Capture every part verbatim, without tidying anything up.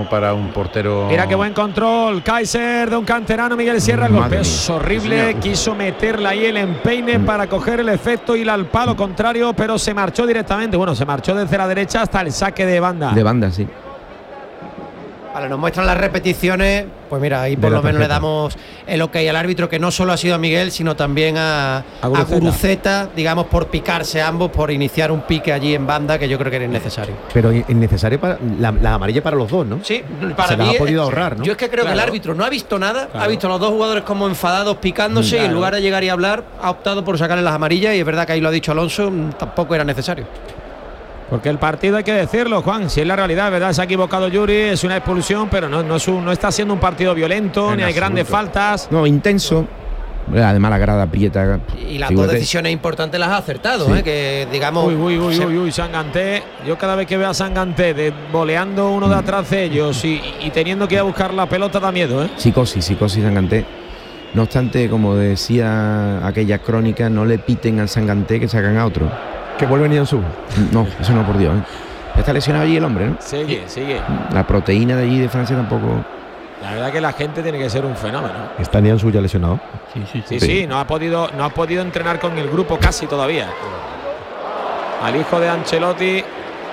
como para un portero. Mira qué buen control, Kaiser de un canterano, Miguel Sierra. El golpe es horrible, sí, quiso meterla ahí el empeine mm. para coger el efecto y al palo contrario, pero se marchó directamente. Bueno, se marchó desde la derecha hasta el saque de banda. De banda, sí. Vale, nos muestran las repeticiones. Pues mira, ahí por lo menos le damos el ok al árbitro, que no solo ha sido a Miguel, sino también a, a, Guruceta. a Guruceta, digamos, por picarse ambos, por iniciar un pique allí en banda, que yo creo que era innecesario. Pero innecesario para la, la amarilla para los dos, ¿no? Sí, para Se mí las ha podido ahorrar, ¿no? Yo es que creo claro. que el árbitro no ha visto nada, claro. ha visto a los dos jugadores como enfadados, picándose, claro. y en lugar de llegar y hablar, ha optado por sacarle las amarillas, y es verdad que ahí lo ha dicho Alonso, tampoco era necesario. Porque el partido, hay que decirlo, Juan, si es la realidad, ¿verdad? Se ha equivocado Yuri, es una expulsión, pero no, no, es un, no está siendo un partido violento, en ni hay absoluto. grandes faltas. No, intenso. Además la grada aprieta. Y las dos decisiones importantes las ha acertado, sí. ¿eh? Que digamos. Uy, uy, uy, se... uy, uy, Sanganté. Yo cada vez que veo a Sanganté de, voleando uno de atrás de ellos y, y teniendo que ir a buscar la pelota da miedo, ¿eh? Psicosis, psicosis Sanganté. No obstante, como decía aquella crónica, no le piten al Sanganté que sacan a otro. Que vuelve Nianzú. No, eso no, por Dios, ¿eh? Está lesionado allí el hombre, ¿no? Sigue, sigue. La proteína de allí de Francia tampoco. La verdad que la gente tiene que ser un fenómeno. ¿Está Nianzú ya lesionado? Sí sí, sí, sí, sí. No ha podido, no ha podido entrenar con el grupo casi todavía. Al hijo de Ancelotti.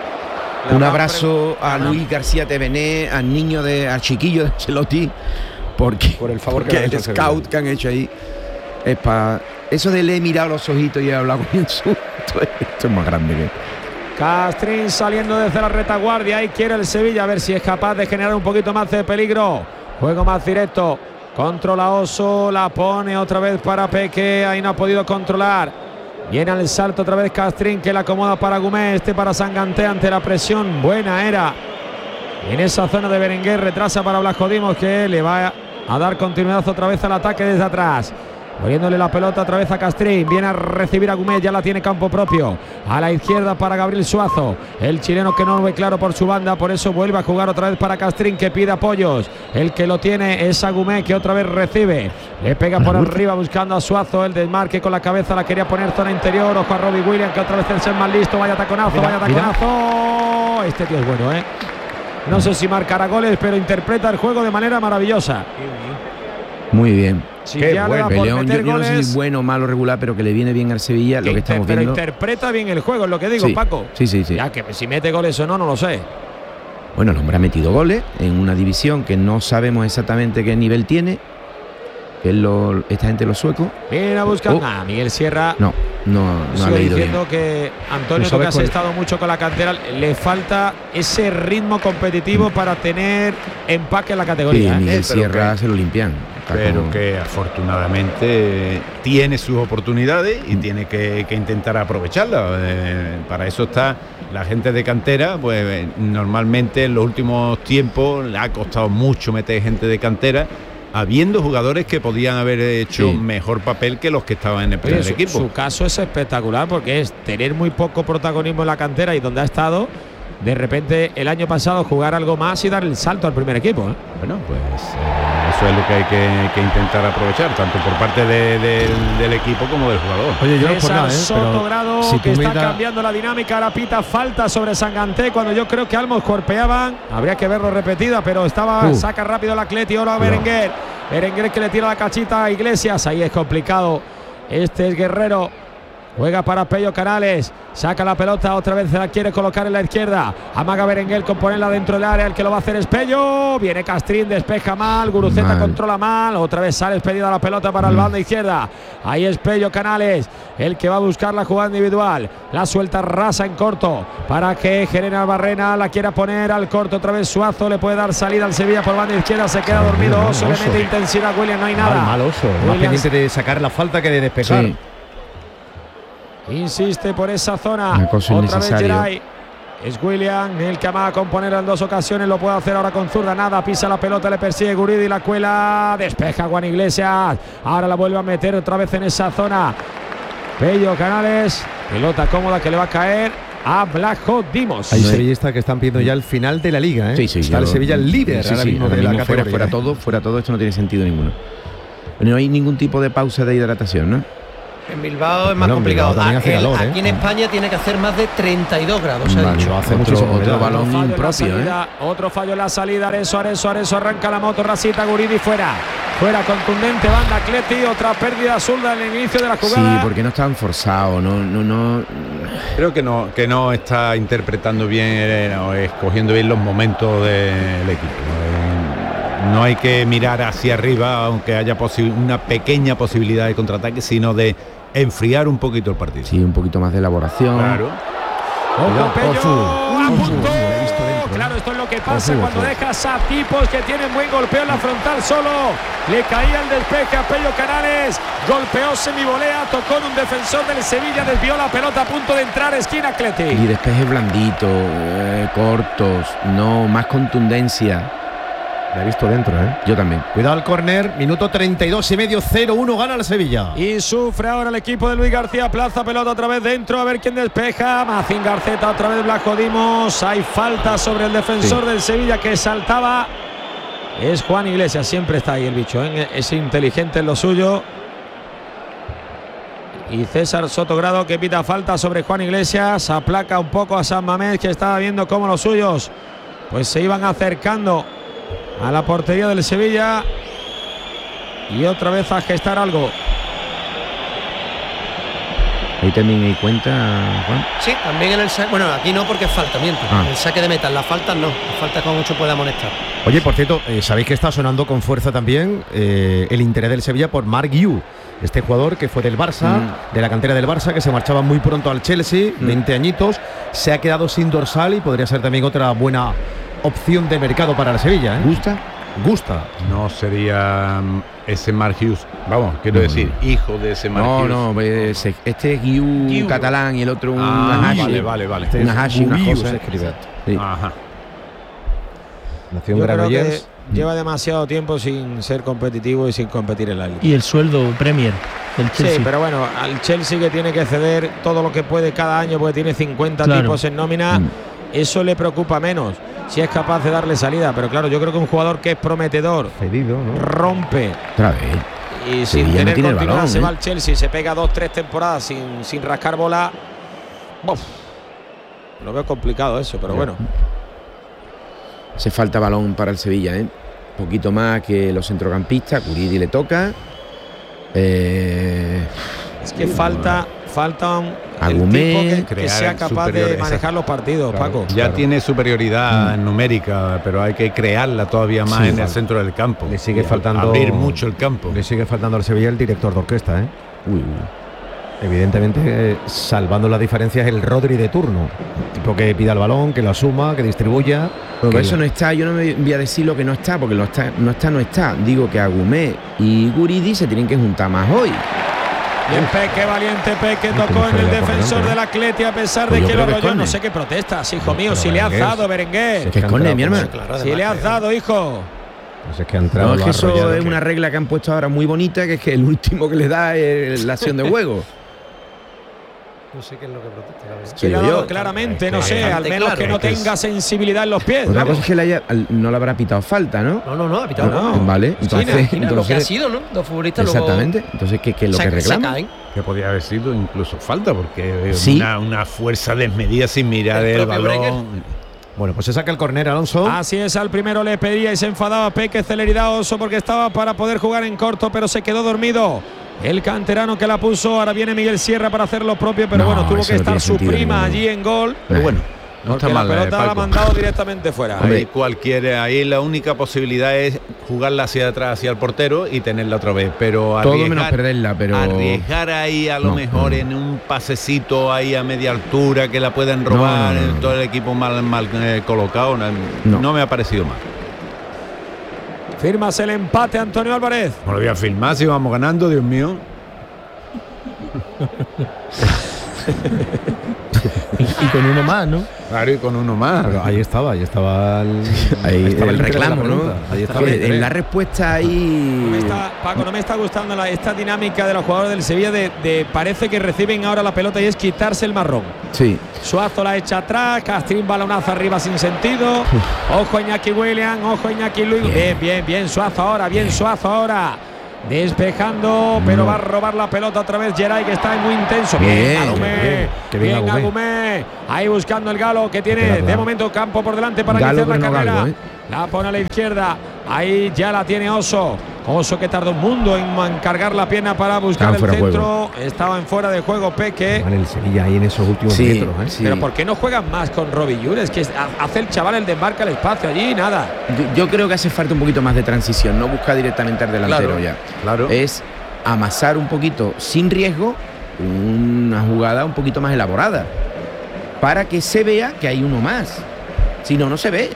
Un abrazo a Luis García Tevené, al niño de, al chiquillo de Ancelotti, porque por el favor que el scout que han hecho ahí es para. Eso de le he mirado los ojitos y he hablado con Nianzú, esto, esto es más grande que. Castrín saliendo desde la retaguardia, ahí quiere el Sevilla a ver si es capaz de generar un poquito más de peligro. Juego más directo, controla Oso, la pone otra vez para Peque, ahí no ha podido controlar. Viene al salto otra vez Castrín, que la acomoda para Gumé, este para Sanganté ante la presión, buena era. En esa zona de Berenguer, retrasa para Blasco Dimos, que le va a dar continuidad otra vez al ataque desde atrás. Poniéndole la pelota otra vez a Castrín, viene a recibir a Gumé, ya la tiene campo propio, a la izquierda para Gabriel Suazo, el chileno que no lo ve claro por su banda, por eso vuelve a jugar otra vez para Castrín, que pide apoyos, el que lo tiene es a Gumé, que otra vez recibe, le pega por arriba buscando a Suazo, el desmarque con la cabeza, la quería poner zona interior, ojo a Robbie Williams, que otra vez el ser más listo, vaya taconazo, mira, vaya taconazo, mira. Este tío es bueno, ¿eh? No sé si marcará goles, pero interpreta el juego de manera maravillosa. Muy bien. Sí, Qué bueno. León, yo, yo no sé si bueno, malo, regular, pero que le viene bien al Sevilla lo que estamos pero viendo. Pero interpreta bien el juego, es lo que digo, sí, Paco. Sí, sí, sí. Ya que si mete goles o no, no lo sé. Bueno, el hombre ha metido goles en una división que no sabemos exactamente qué nivel tiene. Es lo, esta gente los suecos. Mira, busca. Oh. Ah, Miguel Sierra. No, no, no ha leído diciendo bien. que Antonio, tú que has estado mucho con la cantera, le falta ese ritmo competitivo mm. para tener empaque en la categoría. Sí, Miguel eh, Sierra que, se lo limpian. Pero como... que afortunadamente tiene sus oportunidades y mm. tiene que, que intentar aprovecharlas. Eh, para eso está la gente de cantera. Pues normalmente en los últimos tiempos le ha costado mucho meter gente de cantera, habiendo jugadores que podían haber hecho sí. mejor papel que los que estaban en el primer Oye, su, equipo. Su caso es espectacular porque es tener muy poco protagonismo en la cantera y donde ha estado, de repente el año pasado jugar algo más y dar el salto al primer equipo, ¿eh? Bueno, pues eh, eso es lo que hay que, que intentar aprovechar, tanto por parte de, de, del equipo como del jugador. Oye, yo no por nada, ¿eh? Sotogrado, si que está da... cambiando la dinámica, la pita falta sobre Sanganté cuando yo creo que Almos golpeaban, habría que verlo repetida, pero estaba, uh. saca rápido la Atleti, ahora Berenguer, Berenguer que le tira la cachita a Iglesias, ahí es complicado, este es Guerrero. Juega para Pello Canales, saca la pelota, otra vez se la quiere colocar en la izquierda, amaga Berenguer con ponerla dentro del área, el que lo va a hacer es Pello, viene Castrín, despeja mal, Guruceta mal. Controla mal, otra vez sale expedida la pelota para mm. el banda izquierda, ahí es Pello Canales, el que va a buscar la jugada individual, la suelta rasa en corto, para que Gerena Barrena la quiera poner al corto, otra vez Suazo, le puede dar salida al Sevilla por banda izquierda, se queda dormido, mal, Oso, Oso le mete intensidad, William, no hay nada. Mal, mal Oso, más pendiente de sacar la falta que de despejar. Sí. Insiste por esa zona. Otra vez Geray. Es William el que ama a componer en dos ocasiones. Lo puede hacer ahora con zurda. Nada. Pisa la pelota. Le persigue Guridi. La cuela. Despeja Juan Iglesias. Ahora la vuelve a meter otra vez en esa zona. Pello Canales. Pelota cómoda que le va a caer a Blasco Dimos. Hay sevillistas que están pidiendo ya el final de la liga, ¿eh? Sí, sí. Está el Sevilla el líder. Sí, sí, ahora mismo ahora de mismo la fuera, categoría. fuera todo, fuera todo. Esto no tiene sentido ninguno. No hay ningún tipo de pausa de hidratación, ¿no? En Bilbao es más Bueno, en complicado. Bilbao también Ah, hace el- calor, ¿eh? aquí en España tiene que hacer más de treinta y dos grados, se ha Vale, dicho. Lo hace otro, muchísimo otro calor. balón Fallo en la impropio, ¿eh? salida, otro fallo en la salida. Areso, Areso, Areso arranca la moto. Rasita, Guridi fuera. Fuera, contundente, banda Cleti. Otra pérdida zurda en el inicio de la Sí, jugada. porque no estaban forzados, no, no, no. Creo que no, que no está interpretando bien eh, o escogiendo bien los momentos del equipo. Eh, No hay que mirar hacia arriba, aunque haya posi- una pequeña posibilidad de contraataque, sino de enfriar un poquito el partido. Sí, un poquito más de elaboración. Claro. Ojo, Pello, Ozu, a Ozu, punto. lo he visto dentro, ¿eh? Claro, esto es lo que pasa Ozu, cuando Ozu. dejas a tipos que tienen buen golpeo en la frontal solo. Le caía el despeje a Pello Canales. Golpeó semivolea, tocó en un defensor del Sevilla, desvió la pelota a punto de entrar, esquina Cleti. Y despejes blanditos, eh, cortos, no, más contundencia. La he visto dentro, ¿eh? Yo también. Cuidado al córner, minuto treinta y dos y medio, cero uno, gana el Sevilla. Y sufre ahora el equipo de Luis García. Plaza pelota otra vez dentro. A ver quién despeja. Macín Garceta otra vez. Blasco Dimos. Hay falta sobre el defensor Sí. del Sevilla que saltaba. Es Juan Iglesias. Siempre está ahí el bicho, ¿eh? Es inteligente en lo suyo. Y César Sotogrado que pita falta sobre Juan Iglesias. Aplaca un poco a San Mamés, que estaba viendo cómo los suyos pues se iban acercando a la portería del Sevilla. Y otra vez a gestar algo. Ahí también hay cuenta, Juan. Sí, también en el saque. Bueno, aquí no porque es falta, miento. Ah. El saque de meta, las faltas no. Las faltas como mucho puede amonestar. Oye, por cierto, eh, sabéis que está sonando con fuerza también eh, el interés del Sevilla por Marc Guiu, este jugador que fue del Barça, Mm. de la cantera del Barça, que se marchaba muy pronto al Chelsea, Mm. veinte añitos, se ha quedado sin dorsal y podría ser también otra buena opción de mercado para el Sevilla, ¿eh? ¿Gusta? Gusta. No sería mm, ese Mark Hughes. Vamos, quiero No, decir, no. hijo de ese Mark No, Hughes. no, pues, este es Guiu Guiu. catalán y el otro un Ah, hashi. vale, vale, vale. Este Una es hashi, una Guiu, cosa. se escribe. Sí. Ajá. Nació en Yo creo que Granollers. lleva demasiado tiempo sin ser competitivo y sin competir en la liga. Y el sueldo Premier del Chelsea. Sí, pero bueno, al Chelsea que tiene que ceder todo lo que puede cada año porque tiene cincuenta Claro. tipos en nómina, Mm. eso le preocupa menos si es capaz de darle salida. Pero claro, yo creo que un jugador que es prometedor, Cedido, ¿no? rompe Otra vez. y sin Sevilla no tener tiene el continuidad balón, se ¿eh? va al Chelsea, se pega dos, tres temporadas sin, sin rascar bola. Buf, lo veo complicado eso, pero bueno. Hace falta balón para el Sevilla, ¿eh? Un poquito más que los centrocampistas. Guridi le toca. Eh, Es que falta, falta un el Agumé, tipo que- que, crear sea capaz superior- de manejar exacto. los partidos, Claro. Paco. Ya Claro. tiene superioridad numérica, pero hay que crearla todavía más Sí, en el falta. centro del campo. Le sigue Y faltando- abrir mucho el campo. Le sigue faltando al Sevilla el director de orquesta, ¿eh? uy, uy. Evidentemente, eh, salvando las diferencias, el Rodri de turno. Tipo que pida el balón, que lo asuma, que distribuya. Pero que eso no está, yo no me voy a decir lo que no está, porque no está, no está, no está. Digo que Agumé y Guridi se tienen que juntar más hoy. Bien, Peque, valiente Peque, Uy, cómo tocó en se el le da por defensor delante, del Atleti a pesar Pues de yo que creo lo que es arrolló. No córner. sé qué protestas, hijo No, mío, pero si le has Berenguer. dado, Berenguer. Que es córner, mi hermano. Claro, Si le además, has eh, dado, hijo. Pues es que ha entrado, No, es lo que ha eso arrollado. es una regla que han puesto ahora muy bonita, que es que el último que le da es la acción de juego. No sé qué es lo que protesta, la verdad. Que le ha digo dado yo. claramente, no Es que sé, al bastante menos claro. que no Es que es- tenga sensibilidad en los pies. Otra vamos. cosa es que le haya, al- no le habrá pitado falta, ¿no? No, no, no, ha pitado No, no. no. Vale, Esquina, entonces, esquina, lo que ha entonces sido, ¿no? Dos futbolistas luego exactamente. Entonces, ¿qué, qué es lo se, que se reclama? caen. Que podía haber sido incluso falta, porque es Sí. una, una fuerza desmedida sin mirar El el, propio Breguer. balón. Bueno, pues se saca el córner, Alonso. Así es, al primero le pedía y se enfadaba Peque, celeridad Oso porque estaba para poder jugar en corto, pero se quedó dormido. El canterano que la puso, ahora viene Miguel Sierra para hacer lo propio, pero No, bueno, tuvo eso que no estar tiene su sentido prima ninguno. allí en gol. Pero bueno, no Porque está mal. la eh, pelota la ha Paco. mandado directamente fuera. Ahí cualquiera, ahí la única posibilidad es jugarla hacia atrás, hacia el portero y tenerla otra vez. Pero Todo arriesgar, menos perderla, pero arriesgar ahí a lo No, mejor no. en un pasecito ahí a media altura que la pueden robar, No, no, no, no. todo el equipo mal, mal eh, colocado, no, No. no me ha parecido mal. Firmas el empate, Antonio Álvarez. No lo voy a filmar si vamos ganando, Dios mío. Y, y con uno más, ¿no? Claro, y con uno más. Pero ahí estaba, ahí estaba el, ahí estaba el interés de la reclamo, ¿no? pregunta. Ahí estaba el Que interés. en la respuesta No me ahí. está, Paco, no me está gustando la- esta dinámica de los jugadores del Sevilla de, de parece que reciben ahora la pelota y es quitarse el marrón. Sí. Suazo la echa atrás, Castrín balonazo arriba sin sentido. Ojo a Iñaki William, ojo a Iñaki Luis. Bien, bien, bien, Suazo ahora, bien Suazo ahora. Despejando, pero va a robar la pelota otra vez Geray, que está muy intenso. Bien, Bien, Agumé. bien, qué bien Bien, Agumé. Agumé. Ahí buscando el Galo, que tiene Queda claro. de momento campo por delante para Galo, iniciar la pero no carrera. Galo, ¿eh? La pone a la izquierda. Ahí ya la tiene Oso. Oso que tardó un mundo en, en cargar la pierna para buscar Estaba el fuera de centro. Estaba en fuera de juego Peque. Vale, el Sevilla ahí en esos últimos Sí, metros, ¿eh? sí. Pero ¿por qué no juegan más con Robbie Llures? Que hace el chaval el desmarca el espacio allí y nada. Yo, yo creo que hace falta un poquito más de transición, no busca directamente al delantero Claro, ya. claro. Es amasar un poquito sin riesgo una jugada un poquito más elaborada para que se vea que hay uno más. Si no, no se ve.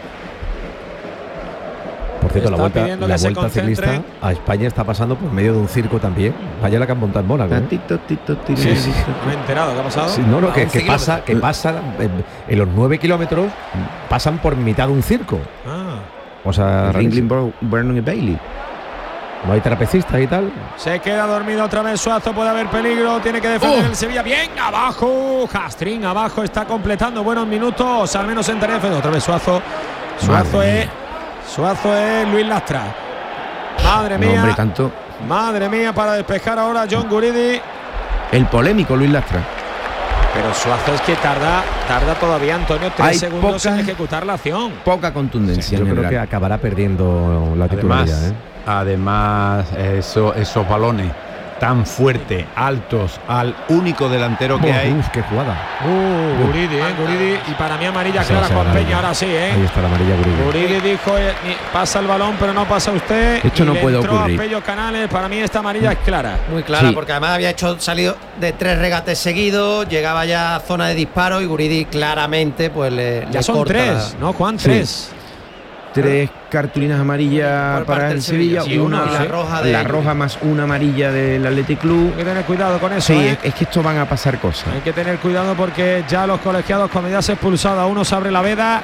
Por cierto, la Está vuelta, pidiendo la que se vuelta ciclista concentren. a España está pasando por medio de un circo también. Vaya la que han montado en Mónaco, ¿eh? Tito, tito, tito, Sí, tito. sí. No me he enterado. ¿Qué ha pasado? Sí, no, no, A que, once que pasa, que pasa en, en los nueve kilómetros pasan por mitad de un circo. Ah. O sea, Ringling, Bur- Vernon y Bailey. no hay trapecistas y tal. Se queda dormido otra vez Suazo, puede haber peligro, tiene que defender el Sevilla. Bien, abajo, Castrín abajo, está completando buenos minutos, al menos en Tenerife. Otra vez Suazo. Suazo Madre es. Suazo es Luis Lastra. Madre No, mía. hombre, tanto. Madre mía, para despejar ahora John Guridi. El polémico Luis Lastra. Pero Suazo es que tarda, tarda todavía, Antonio, tres Hay segundos poca- en ejecutar la acción. Poca contundencia Yo en creo que general. acabará perdiendo la titularidad, Además, ¿eh? además eso, esos balones tan fuertes, altos, al único delantero que hay. Uf, qué jugada. Uh, Guridi, eh, Guridi. Y para mí amarilla Sí, clara sí, Juan amarilla. Peña, ahora sí, Ahí eh. está la amarilla Guridi. Guridi dijo, eh, ni- pasa el balón, pero no pasa usted. Esto y no le puede entró ocurrir. a Pello Canales, para mí esta amarilla es clara. Muy clara, Sí. porque además había hecho salido de tres regates seguidos, llegaba ya a zona de disparo y Guridi claramente pues le, Ya le son corta tres, la- ¿no, Juan? Sí. Tres. Tres cartulinas amarillas Por para parte el del Sevilla, Sevilla, sí, una uno y la roja de- la roja más una amarilla del Athletic Club. Hay que tener cuidado con eso, Sí, ¿eh? es, es que esto van a pasar cosas. Hay que tener cuidado porque ya los colegiados, cuando ya se ha expulsado a uno, se abre la veda.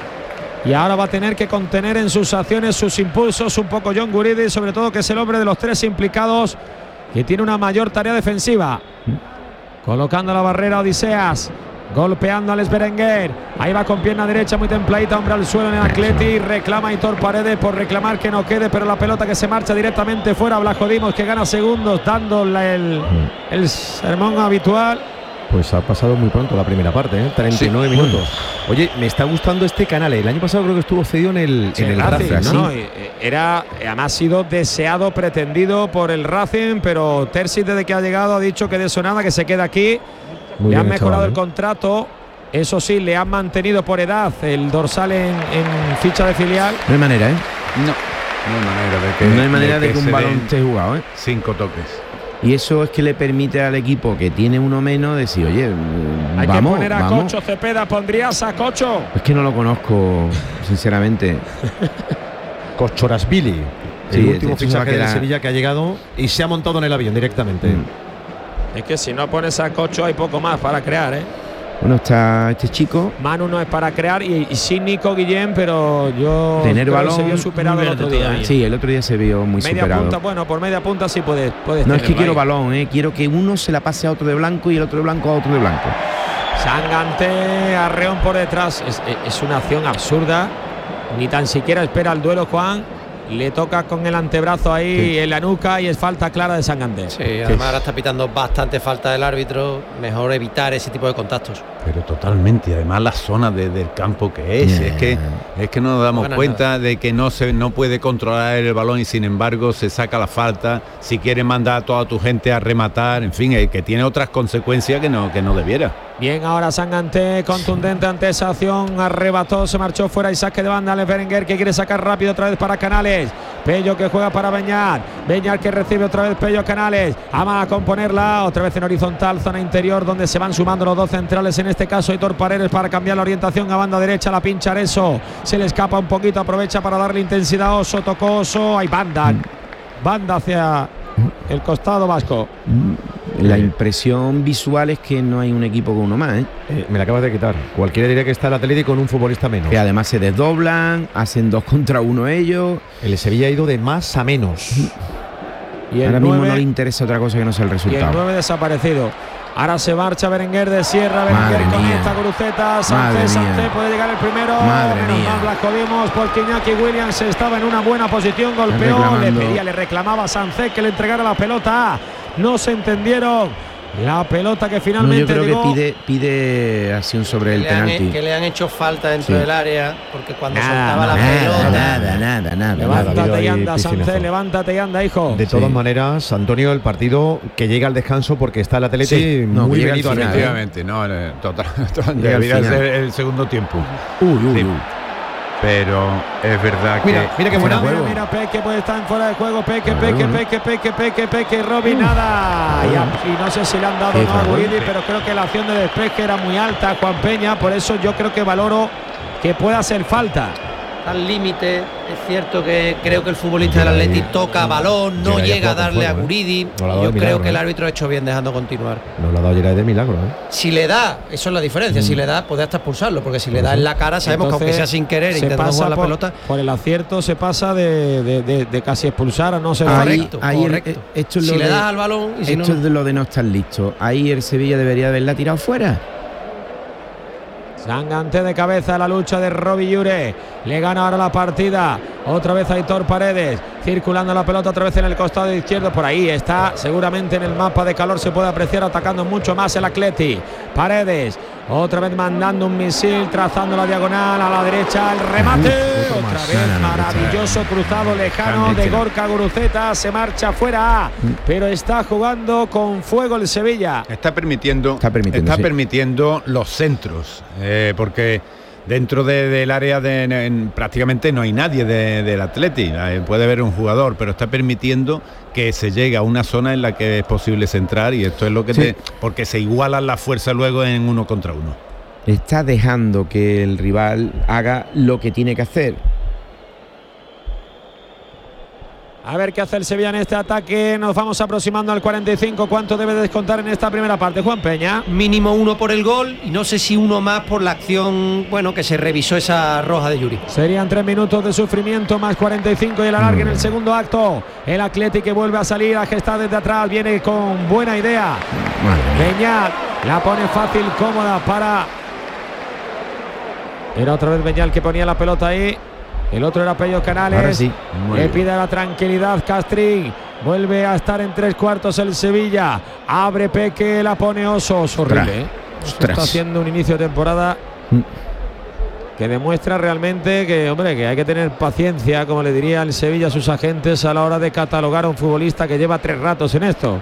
Y ahora va a tener que contener en sus acciones, sus impulsos, un poco John Guridi, sobre todo que es el hombre de los tres implicados que tiene una mayor tarea defensiva. Colocando la barrera Odiseas, golpeando a Alex Berenguer. Ahí va con pierna derecha muy templadita, hombre al suelo en el Atleti. Reclama Aitor Paredes por reclamar que no quede, pero la pelota que se marcha directamente fuera. Blajodimos que gana segundos dándole el, el sermón habitual. Pues ha pasado muy pronto la primera parte, ¿eh? treinta y nueve Sí. minutos. Oye, me está gustando este canal. El año pasado creo que estuvo cedido en el, en el Racing, Racing, ¿no? ¿no? Y, eh, Era, además ha sido deseado, pretendido por el Racing, pero Terzic desde que ha llegado ha dicho que de eso nada, que se queda aquí. Muy Le han bien, mejorado chaval, el ¿eh? contrato. Eso sí, le han mantenido por edad el dorsal en, en ficha de filial. No hay manera, ¿eh? No, no hay manera de que, no hay manera de que, se un balón den esté jugado, ¿eh? cinco toques. Y eso es que le permite al equipo que tiene uno menos decir, oye, mm, Hay vamos, que poner a vamos. Cocho Cepeda. ¿Pondrías a Cocho? Es que no lo conozco, sinceramente. Kochorasvili, Sí, el último esto se va a fichaje de quedar- Sevilla que ha llegado y se ha montado en el avión directamente. Mm. Es que si no pones a Cocho hay poco más para crear, ¿eh? Bueno, está este chico. Manu no es para crear y, y sí Nico Guillén, pero yo Tener creo que balón se vio superado muy el otro verde día. todavía. ¿eh? Sí, el otro día se vio muy Media superado. punta, bueno, por media punta sí puedes, puedes No es que tenerlo quiero ahí. balón, ¿eh? Quiero que uno se la pase a otro de blanco y el otro de blanco a otro de blanco. Sangante, Arreón por detrás. Es, es una acción absurda. Ni tan siquiera espera el duelo, Juan. Le toca con el antebrazo ahí Sí. en la nuca y es falta clara de Sangante. Sí, además ahora está pitando bastante falta del árbitro. Mejor evitar ese tipo de contactos. Pero totalmente, y además la zona de- del campo que es, Yeah. es que es que no nos damos No gana cuenta de que no se no puede controlar el balón y sin embargo se saca la falta. Si quiere mandar a toda tu gente a rematar, en fin, eh, que tiene otras consecuencias que no que no debiera. Bien, ahora Sangante, contundente ante esa acción, arrebató, se marchó fuera y saque de banda Alex Berenguer que quiere sacar rápido otra vez para Canales. Pello que juega para Beñat, Beñat que recibe otra vez Pello Canales, ama a componerla, otra vez en horizontal, zona interior donde se van sumando los dos centrales, en este caso Aitor Paredes para cambiar la orientación a banda derecha, la pincha Areso, se le escapa un poquito, aprovecha para darle intensidad a Oso, tocó Oso, hay banda, banda hacia el costado vasco. La impresión visual es que no hay un equipo con uno más, ¿eh? Eh, me la acabas de quitar. Cualquiera diría que está el Atlético con un futbolista menos. Que además se desdoblan, hacen dos contra uno ellos. El Sevilla ha ido de más a menos. Y el Ahora mismo nueve no le interesa otra cosa que no sea el y el resultado. nueve desaparecido. Ahora se marcha Berenguer de Sierra. Berenguer conecta Guruceta. Sánchez, Sánchez puede llegar el primero. Madre Menos mía. mal Blascodimos porque Iñaki Williams estaba en una buena posición. Golpeó, le pedía, le reclamaba a Sánchez que le entregara la pelota. No se entendieron. La pelota que finalmente no, yo creo llegó. que pide, pide acción sobre el le han, penalti. que le han hecho falta dentro Sí. del área, porque cuando Nada, soltaba la Nada, pelota. nada, nada, nada. Levántate y ahí anda, piscinazo. Sánchez, levántate y anda, hijo. De todas Sí. maneras, Antonio, el partido que llega al descanso porque está el Atleti Sí, no, muy que llega venido al final, arriba. Efectivamente, no, eh, total, total, Llega al debería final. ser el segundo tiempo. Uy, uy, Sí. uy. Pero es verdad Mira, que mira qué buena. Mira, juego. mira, Peque puede estar en fuera de juego. Peque, Fuera de Peque, juego, ¿no? Peque, Peque, Peque, Peque, Robin, nada. Y, a- y no sé si le han dado Sí, o no a fuera de Guridi, juego. pero creo que la acción de despeje era muy alta, Juan Peña. Por eso yo creo que valoro que pueda hacer falta. Al límite, es cierto que creo que el futbolista del Llega Atleti ahí, toca balón, no llega ahí a llega a jugar con darle a fuego, ¿eh? Guridi. No lo ha dado Yo de creo milagro, que el ¿eh? árbitro ha hecho bien dejando continuar. Nos lo ha dado Gerard de milagro, ¿eh? Si le da, eso es la diferencia, si le da, puede hasta expulsarlo, porque si le da en la cara, sabemos que aunque sea sin querer, se intentando pasa jugar la por, pelota. por el acierto se pasa de, de- de- de casi expulsar a no ser Ahí, correcto. ahí el- correcto. esto es Si lo le de- das al balón y si esto no. es de lo de no estar listo. Ahí el Sevilla debería haberla tirado fuera. Sangante de cabeza, la lucha de Robi Llure. Le gana ahora la partida. Otra vez Aitor Paredes. Circulando la pelota otra vez en el costado izquierdo. Por ahí está. Seguramente en el mapa de calor se puede apreciar atacando mucho más el Atleti. Paredes. Otra vez mandando un misil. Trazando la diagonal a la derecha. El remate. Uf, otro otra más. vez No, no, no, maravilloso cruzado lejano de Gorka Guruceta. Se marcha fuera. Pero está jugando con fuego el Sevilla. está permitiendo, Está permitiendo, sí. permitiendo los centros, eh, porque dentro de- del área de en- prácticamente no hay nadie de- del Atleti. Eh, puede haber un jugador, pero está permitiendo que se llegue a una zona en la que es posible centrar, y esto es lo que Sí. te, porque se igualan las fuerzas luego en uno contra uno. Está dejando que el rival haga lo que tiene que hacer. A ver qué hace el Sevilla en este ataque. Nos vamos aproximando al cuarenta y cinco. ¿Cuánto debe descontar en esta primera parte, Juan Peña? Mínimo uno por el gol y no sé si uno más por la acción, bueno, que se revisó esa roja de Yuri. Serían tres minutos de sufrimiento más cuarenta y cinco y el alargue en el segundo acto. El Atleti que vuelve a salir a gestar desde atrás. Viene con buena idea. Madre mía. Beñat la pone fácil, cómoda para... Era otra vez Beñat que ponía la pelota ahí. El otro era Pello Canales. Ahora sí. Muy Le bien. pide la tranquilidad Castrín. Vuelve a estar en tres cuartos el Sevilla. Abre Peque, la pone Osos. Horrible, Ostras, ¿eh? Osos ostras. está haciendo un inicio de temporada Mm. que demuestra realmente que, hombre, que hay que tener paciencia, como le diría el Sevilla a sus agentes a la hora de catalogar a un futbolista que lleva tres ratos en esto.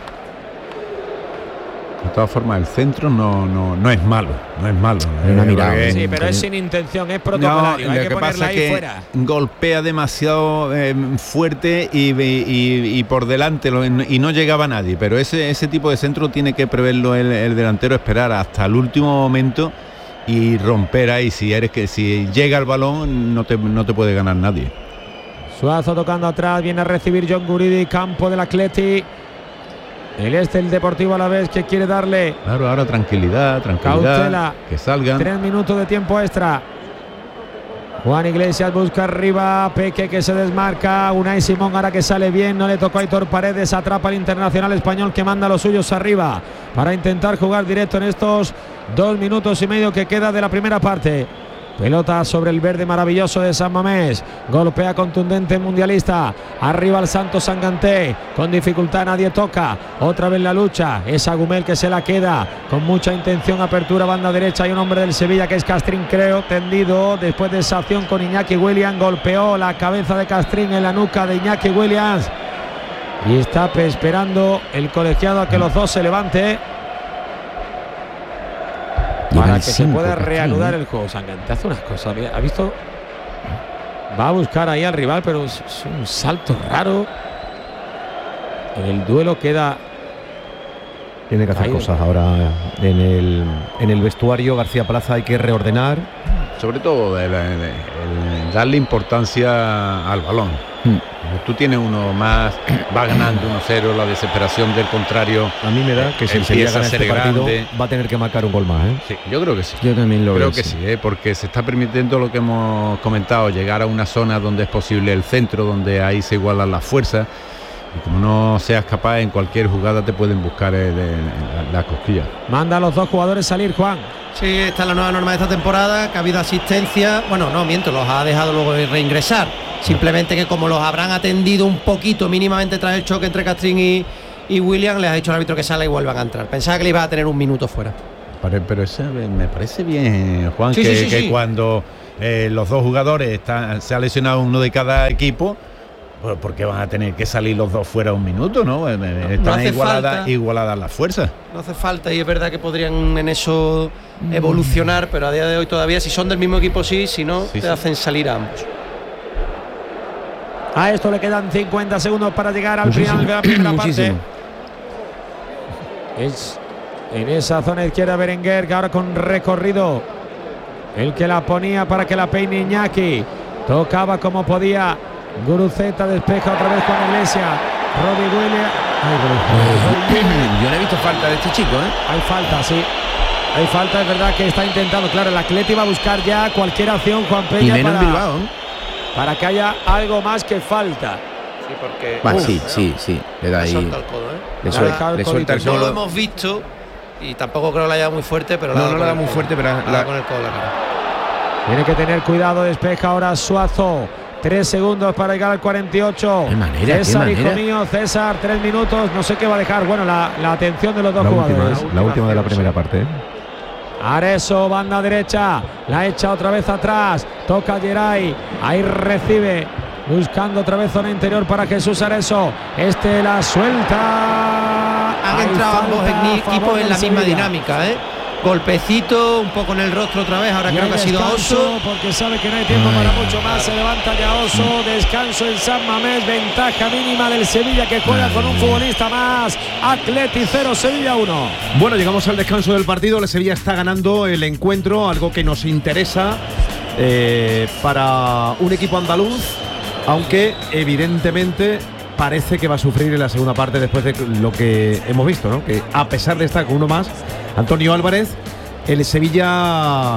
De todas formas, el centro no, no, no es malo, no es malo. Hay una Eh, mirada, porque- Sí, pero es sí. sin intención, es No, protocolario. hay lo que, que ponerla pasa ahí es que fuera. golpea demasiado eh, fuerte y, y- y por delante lo- y no llegaba nadie, pero ese, ese tipo de centro tiene que preverlo el, el delantero, esperar hasta el último momento y romper ahí. Si eres que si llega el balón no te, no te puede ganar nadie. Suazo tocando atrás, viene a recibir John Guridi, campo del Atleti. El este, el Deportivo a la vez que quiere darle Claro, ahora tranquilidad, tranquilidad, Cautela. que salgan. tres minutos de tiempo extra. Juan Iglesias busca arriba, Peque que se desmarca, Unai Simón ahora que sale bien, no le tocó a Aitor Paredes, atrapa al internacional español que manda a los suyos arriba para intentar jugar directo en estos dos minutos y medio que queda de la primera parte. Pelota sobre el verde maravilloso de San Mamés. Golpea contundente mundialista. Arriba el Santos Sanganté. Con dificultad nadie toca. Otra vez la lucha. Es Agumel que se la queda. Con mucha intención. Apertura banda derecha. Hay un hombre del Sevilla que es Castrín, creo. Tendido. Después de esa acción con Iñaki Williams. Golpeó la cabeza de Castrín en la nuca de Iñaki Williams. Y está esperando el colegiado a que los dos se levante. Lleva Para el que se cinco, pueda Castrín, reanudar ¿eh? el juego. Sangante hace unas cosas. ¿Ha visto? Va a buscar ahí al rival, pero es, es un salto raro. En el duelo queda. Tiene que hacer Caído. cosas ahora en el, en el vestuario. García Plaza hay que reordenar. Sobre todo el, el- el darle importancia al balón. Mm. Tú tienes uno más, va ganando uno cero, la desesperación del contrario. A mí me da que si el Sevilla Empieza a gana ser este partido grande. va a tener que marcar un gol más, ¿eh? Sí, yo creo que sí. Yo también lo Creo veo que así. sí, ¿eh? Porque se está permitiendo lo que hemos comentado, llegar a una zona donde es posible el centro, donde ahí se igualan las fuerzas. Y como no seas capaz, en cualquier jugada te pueden buscar el, el, la, la cosquilla. Manda a los dos jugadores salir, Juan. Sí, esta es la nueva norma de esta temporada, que ha habido asistencia. Bueno, no, miento, los ha dejado luego de reingresar. Simplemente que como los habrán atendido un poquito mínimamente tras el choque entre Castrín y, y William, les ha dicho al árbitro que salga y vuelvan a entrar. Pensaba que le iba a tener un minuto fuera. Pero eso me parece bien, Juan, sí, que, sí, sí, que sí. cuando eh, los dos jugadores están, se ha lesionado uno de cada equipo, pues porque van a tener que salir los dos fuera un minuto, ¿no? Están no hace igualadas, falta. igualadas las fuerzas. No hace falta, y es verdad que podrían en eso evolucionar, pero a día de hoy todavía, si son del mismo equipo sí, si no, Sí, te sí. hacen salir a ambos. A esto le quedan cincuenta segundos para llegar al Muchísimo. final de la primera Muchísimo. parte. Es en esa zona izquierda Berenguer, que ahora con recorrido, el que la ponía para que la peine Iñaki. Tocaba como podía. Guruceta despeja otra vez con Iglesia. Robbie Williams. Ay, Robbie- Yo no he visto falta de este chico, ¿eh? Hay falta, sí. Hay falta, es verdad que está intentando. Claro, el Atleti va a buscar ya cualquier acción, Juan Y Peña, menos en para, Bilbao, ¿eh? para que haya algo más que falta. Sí, porque Va, Uf, sí, sí, sí. Le da le ahí. suelta el codo, ¿eh? Le, Le ha suel- dejado el le suelta el codito. No lo codo. hemos visto y tampoco creo que le haya dado muy fuerte, pero No, le ha no dado le ha con dado el muy codo. fuerte, pero Le ha dado la- con el codo en la cara. Tiene que tener cuidado, despeja ahora Suazo. Tres segundos para llegar al cuarenta y ocho. Qué manera, qué César, hijo manera. mío, César, tres minutos. No sé qué va a dejar. Bueno, la, la atención de los dos La jugadores. última, ¿eh? la última de la primera parte. ¿eh? Areso, banda derecha. La echa otra vez atrás. Toca Geray. Ahí recibe. Buscando otra vez zona interior para Jesús Areso. Este la suelta. Han Hay entrado ambos falta a equi- favor equipos en del la misma Sevilla. dinámica, ¿eh? Golpecito, un poco en el rostro otra vez, ahora Y creo hay que ha sido descanso, Oso. porque sabe que no hay tiempo Ay, para mucho más. Se levanta ya Oso. Descanso en San Mamés. Ventaja mínima del Sevilla, que juega con un futbolista más. Atleti cero, Sevilla uno. Bueno, llegamos al descanso del partido. El Sevilla está ganando el encuentro, algo que nos interesa eh, para un equipo andaluz, aunque evidentemente parece que va a sufrir en la segunda parte después de lo que hemos visto, ¿no? Que a pesar de estar con uno más, Antonio Álvarez, el Sevilla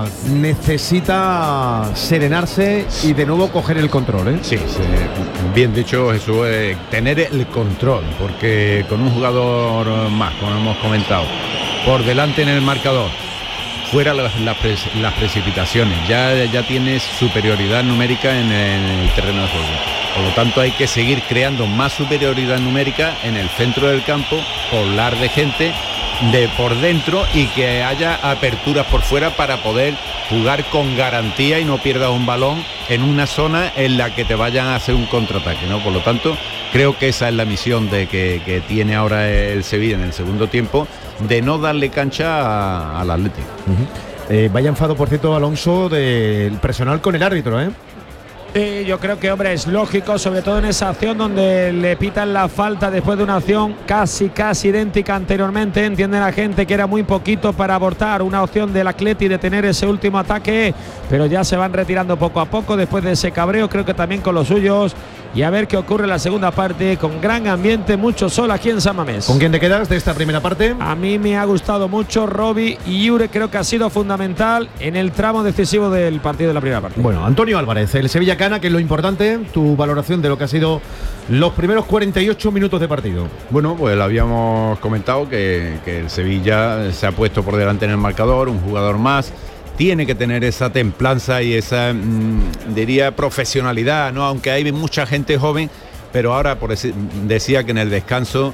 necesita serenarse y de nuevo coger el control, ¿eh? Sí, sí, bien dicho, Jesús, eh, tener el control, porque con un jugador más, como hemos comentado, por delante en el marcador, fuera las, las, pres- las precipitaciones, ya, ya tienes superioridad numérica en, en el terreno de juego. Por lo tanto, hay que seguir creando más superioridad numérica en el centro del campo, poblar de gente de por dentro y que haya aperturas por fuera para poder jugar con garantía y no pierdas un balón en una zona en la que te vayan a hacer un contraataque, ¿no? Por lo tanto, creo que esa es la misión de que, que tiene ahora el Sevilla en el segundo tiempo, de no darle cancha a- al Atlético. Uh-huh. Eh, vaya enfado, por cierto, Alonso, del personal con el árbitro, ¿eh? Sí, yo creo que, hombre, es lógico, sobre todo en esa acción donde le pitan la falta después de una acción casi, casi idéntica anteriormente. Entiende la gente que era muy poquito para abortar una opción del Atleti de tener ese último ataque, pero ya se van retirando poco a poco después de ese cabreo, creo que también con los suyos. Y a ver qué ocurre en la segunda parte, con gran ambiente, mucho sol aquí en San Mamés. ¿Con quién te quedas de esta primera parte? A mí me ha gustado mucho Robbie y Yure, creo que ha sido fundamental en el tramo decisivo del partido de la primera parte. Bueno, Antonio Álvarez, el Sevilla gana, que es lo importante, tu valoración de lo que ha sido los primeros cuarenta y ocho minutos de partido. Bueno, pues lo habíamos comentado que, que el Sevilla se ha puesto por delante en el marcador, un jugador más. Tiene que tener esa templanza y esa, mmm, diría, profesionalidad, ¿no? Aunque hay mucha gente joven, pero ahora por ese, decía que en el descanso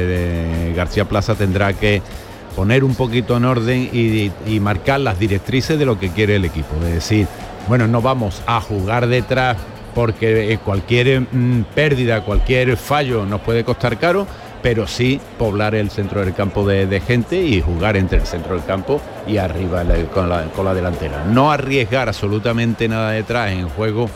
eh, García Plaza tendrá que poner un poquito en orden y, y marcar las directrices de lo que quiere el equipo. Es decir, bueno, no vamos a jugar detrás porque cualquier mmm, pérdida, cualquier fallo nos puede costar caro, pero sí poblar el centro del campo de, de gente y jugar entre el centro del campo y arriba la, con, la, con la delantera. No arriesgar absolutamente nada detrás en juego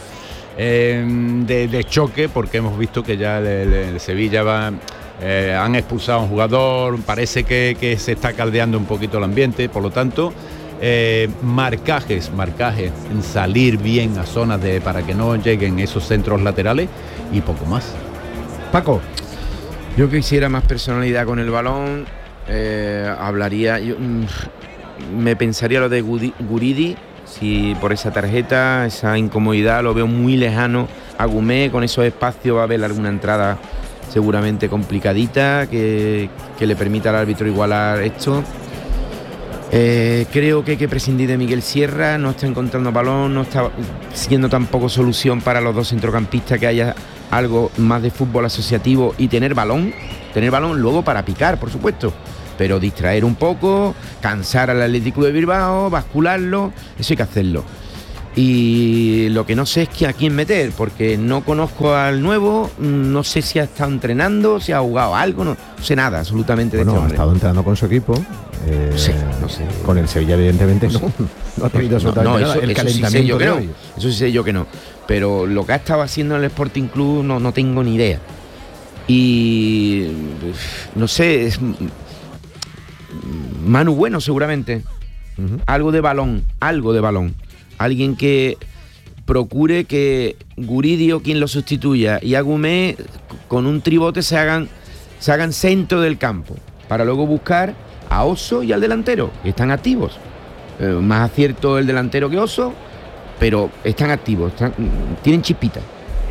eh, de, de choque, porque hemos visto que ya el, el Sevilla va, eh, han expulsado a un jugador, parece que, que se está caldeando un poquito el ambiente, por lo tanto, eh, marcajes, marcajes, salir bien a zonas de, para que no lleguen esos centros laterales y poco más. Paco. Yo quisiera más personalidad con el balón, eh, hablaría, yo, mm, me pensaría lo de Gudi- Guridi, si por esa tarjeta, esa incomodidad, lo veo muy lejano a Gumé, con esos espacios va a haber alguna entrada seguramente complicadita, que, que le permita al árbitro igualar esto. Eh, creo que hay que prescindir de Miguel Sierra, no está encontrando balón, no está siendo tampoco solución para los dos centrocampistas, que haya algo más de fútbol asociativo y tener balón, tener balón luego para picar, por supuesto, pero distraer un poco, cansar al Atlético de Bilbao, bascularlo, eso hay que hacerlo. Y lo que no sé es que a quién meter, porque no conozco al nuevo, no sé si ha estado entrenando, si ha jugado algo, no sé nada absolutamente de bueno, este ha hombre. estado entrenando con su equipo. Eh, no sé, no sé. Con el Sevilla, evidentemente, no, no ha tenido absolutamente no, nada. eso, El eso calentamiento sí sé yo que de no. hoy. Eso sí sé yo que no. Pero lo que ha estado haciendo en el Sporting Club no, no tengo ni idea. Y no sé, es Manu Bueno seguramente. Uh-huh. Algo de balón, algo de balón. Alguien que procure que Guridio, quien lo sustituya, y Agumé con un tribote se hagan, se hagan centro del campo, para luego buscar a Oso y al delantero, que están activos. Eh, más acierto el delantero que Oso, pero están activos, están, tienen chispita.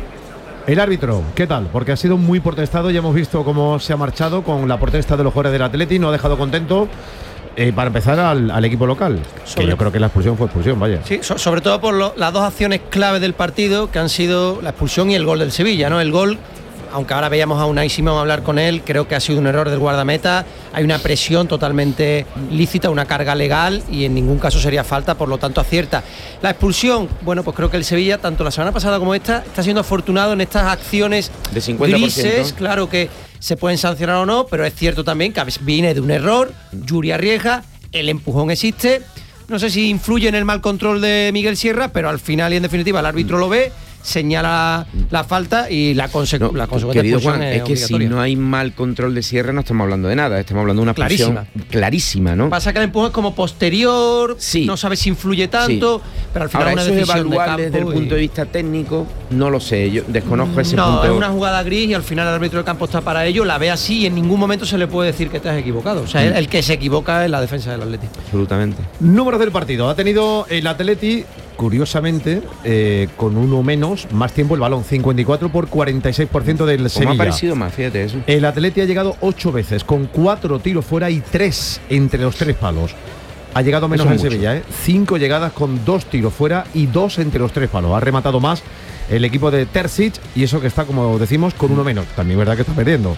El árbitro, ¿qué tal? Porque ha sido muy protestado, ya hemos visto cómo se ha marchado con la protesta de los jugadores del Atleti, no ha dejado contento. Eh, para empezar al, al equipo local, sobre, que yo creo que la expulsión fue expulsión, vaya. Sí, so, sobre todo por lo, las dos acciones clave del partido, que han sido la expulsión y el gol del Sevilla, ¿no? El gol, aunque ahora veíamos a Unai Simón hablar con él, creo que ha sido un error del guardameta. Hay una presión totalmente lícita, una carga legal, y en ningún caso sería falta, por lo tanto acierta. La expulsión, bueno, pues creo que el Sevilla, tanto la semana pasada como esta, está siendo afortunado en estas acciones de cincuenta por ciento. Grises, claro que se pueden sancionar o no, pero es cierto también que viene de un error, Yuri arriesga, el empujón existe, no sé si influye en el mal control de Miguel Sierra, pero al final y en definitiva el árbitro lo ve, señala la falta y la, conse no, la consecuencia querido expulsión Juan, es, es que si no hay mal control de Sierra no estamos hablando de nada, estamos hablando de una clarísima, expulsión clarísima, ¿no? Pasa que el empujón es como posterior, sí, no sabes si influye tanto, sí, pero al final ahora, una eso decisión es evaluable de desde el y... punto de vista técnico, no lo sé, yo desconozco ese no, punto. No, es una jugada gris y al final el árbitro del campo está para ello, la ve así y en ningún momento se le puede decir que te has equivocado. O sea, mm. el, el que se equivoca es la defensa del Atleti. Absolutamente. Números del partido. Ha tenido el Atleti, curiosamente, eh, con uno menos, más tiempo el balón, cincuenta y cuatro por cuarenta y seis por ciento del Sevilla. ¿Cómo ha parecido más? Fíjate eso. El Atleti ha llegado ocho veces, con cuatro tiros fuera y tres entre los tres palos. Ha llegado menos el Sevilla, ¿eh? Cinco llegadas con dos tiros fuera y dos entre los tres palos. Ha rematado más el equipo de Terzic, y eso que está, como decimos, con uno menos. También es verdad que está perdiendo.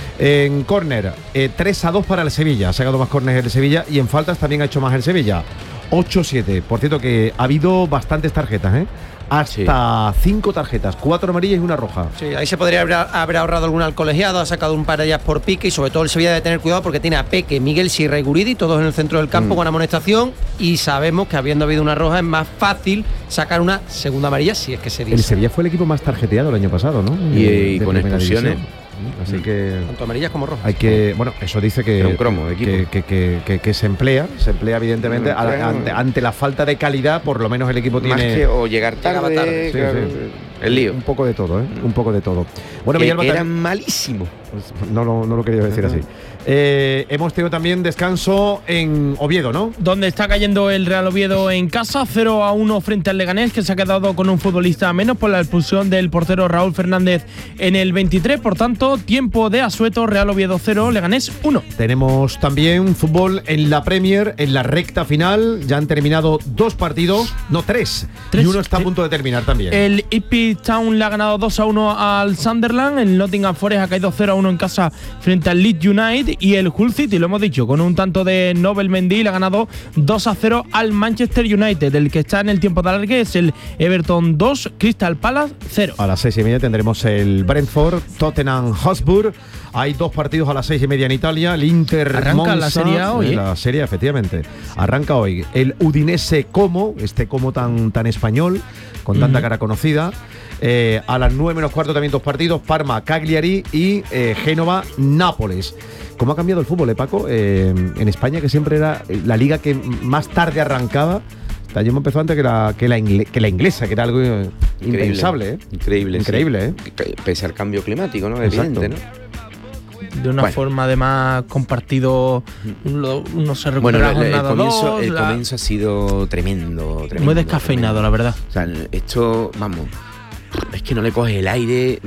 En córner, eh, tres a dos para el Sevilla. Se ha sacado más córneres el Sevilla, y en faltas también ha hecho más el Sevilla. ocho siete. Por cierto, que ha habido bastantes tarjetas, ¿eh? Hasta sí. cinco tarjetas, cuatro amarillas y una roja. Sí, ahí se podría haber, haber ahorrado alguna al colegiado, ha sacado un par de ellas por pique, y sobre todo el Sevilla debe tener cuidado porque tiene a Peque, Miguel Sierra y Guridi, todos en el centro del campo mm. con amonestación, y sabemos que habiendo habido una roja es más fácil sacar una segunda amarilla si es que se dice. El Sevilla fue el equipo más tarjeteado el año pasado, ¿no? Y, y con expulsiones. Así que tanto amarillas como rojas. Hay que, bueno, eso dice que un cromo de equipo. Que, que, que, que, que se emplea, se emplea evidentemente a, a, ante, ante la falta de calidad, por lo menos el equipo más tiene que, o llegar tarde, tarde. Sí, claro, sí. el lío. Un poco de todo, ¿eh? Un poco de todo. Bueno, que, Miguel que eran malísimos. No, no, no lo quería decir así. Eh, hemos tenido también descanso en Oviedo, ¿no? Donde está cayendo el Real Oviedo en casa, cero a uno frente al Leganés, que se ha quedado con un futbolista menos por la expulsión del portero Raúl Fernández en el veintitrés. Por tanto, tiempo de asueto, Real Oviedo cero, Leganés uno. Tenemos también fútbol en la Premier, en la recta final. Ya han terminado dos partidos, no tres, ¿Tres? y uno está a punto de terminar también. El Ipswich Town le ha ganado dos a uno al Sunderland, el Nottingham Forest ha caído cero a uno en casa frente al Leeds United, y el Hull City, lo hemos dicho, con un tanto de Nobel Mendy, le ha ganado dos a cero al Manchester United. El que está en el tiempo de alargue es el Everton dos, Crystal Palace cero. A las seis y media tendremos el Brentford Tottenham Hotspur. Hay dos partidos a las seis y media en Italia. El Inter arranca Monza, la Serie A hoy. ¿eh? La Serie, efectivamente. Arranca hoy. El Udinese Como, este Como tan, tan español, con tanta uh-huh. cara conocida. Eh, a las nueve menos cuarto también dos partidos, Parma, Cagliari y eh, Génova, Nápoles. ¿Cómo ha cambiado el fútbol, eh, Paco? Eh, en España, que siempre era la liga que más tarde arrancaba, yo me empezó antes que la, que, la ingle, que la inglesa, que era algo increíble, impensable. ¿eh? Increíble. Increíble, sí. ¿eh? Pese al cambio climático, ¿no? Exacto. Evidente, ¿no? De una bueno. forma además compartido, no se recupera bueno, el, el, comienzo, dos, el la... comienzo ha sido tremendo, tremendo muy descafeinado, tremendo. la verdad. O sea, esto, vamos, es que no le coge el aire.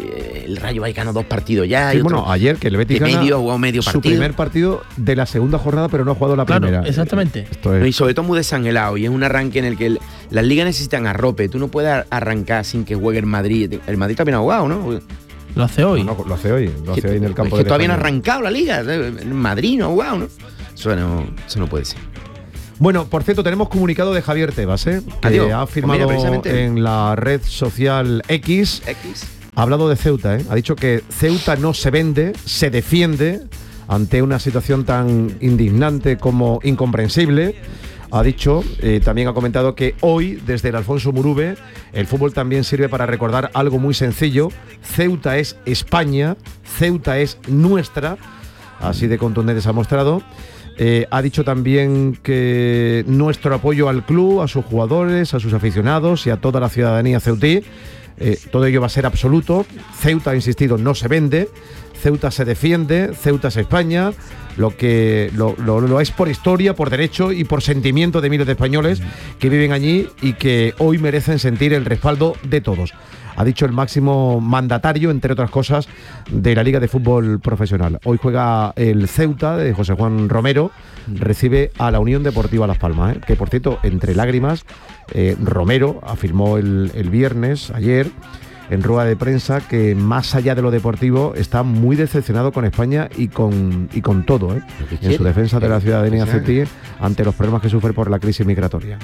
El Rayo Vallecano dos partidos ya. Sí, bueno, ayer que el Betis gana medio, jugó medio su partido. primer partido de la segunda jornada, pero no ha jugado la Claro, primera. exactamente. Esto es... No, y sobre todo muy desangelado. Y es un arranque en el que el, las ligas necesitan arrope. Tú no puedes arrancar sin que juegue el Madrid. El Madrid también ha jugado, ¿no? Lo hace hoy. No, no, lo hace hoy. Lo hace hoy en el campo es que del todavía no ha Español. arrancado la liga. El Madrid no ha jugado, ¿no? Eso no, eso no puede ser. Bueno, por cierto, tenemos comunicado de Javier Tebas, ¿eh? que Adiós. ha Pues firmado mira, precisamente. en la red social X. X. Ha hablado de Ceuta, ¿eh? Ha dicho que Ceuta no se vende, se defiende ante una situación tan indignante como incomprensible. Ha dicho, eh, también ha comentado que hoy, desde el Alfonso Murube, el fútbol también sirve para recordar algo muy sencillo. Ceuta es España, Ceuta es nuestra, así de contundente se ha mostrado. Eh, ha dicho también que nuestro apoyo al club, a sus jugadores, a sus aficionados y a toda la ciudadanía ceutí, eh, todo ello va a ser absoluto. Ceuta, ha insistido, no se vende, Ceuta se defiende, Ceuta es España, lo que lo, lo, lo es por historia, por derecho y por sentimiento de miles de españoles que viven allí y que hoy merecen sentir el respaldo de todos. Ha dicho el máximo mandatario, entre otras cosas, de la Liga de Fútbol Profesional. Hoy juega el Ceuta de José Juan Romero, recibe a la Unión Deportiva Las Palmas, ¿eh? que por cierto, entre lágrimas, eh, Romero afirmó el, el viernes, ayer, en rueda de prensa, que más allá de lo deportivo está muy decepcionado con España y con, y con todo, ¿eh? en su defensa de la ciudadanía ceutí ante los problemas que sufre por la crisis migratoria.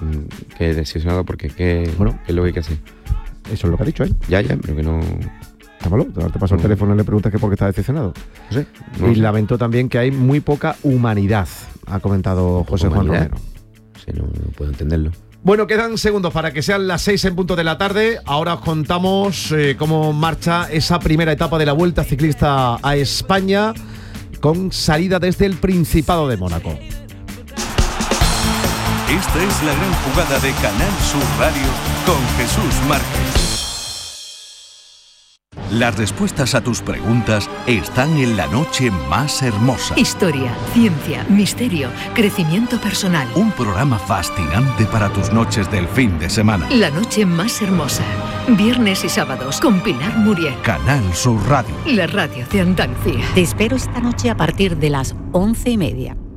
Que decepcionado porque ¿qué, Bueno. ¿qué es lo que hay que hacer? Eso es lo que ha dicho él. Ya, ya, pero que no... Está malo. Te paso el teléfono y le preguntas que por qué está decepcionado. No sé. No Y sé. lamentó también que hay muy poca humanidad, ha comentado José Juan Humanidad. Romero. Sí, no, no puedo entenderlo. Bueno, quedan segundos para que sean las seis en punto de la tarde. Ahora os contamos eh, cómo marcha esa primera etapa de la Vuelta Ciclista a España, con salida desde el Principado de Mónaco. Esta es la gran jugada de Canal Sur Radio con Jesús Márquez. Las respuestas a tus preguntas están en La Noche Más Hermosa. Historia, ciencia, misterio, crecimiento personal. Un programa fascinante para tus noches del fin de semana. La Noche Más Hermosa. Viernes y sábados con Pilar Muriel. Canal Sur Radio. La radio de Andalucía. Te espero esta noche a partir de las once y media.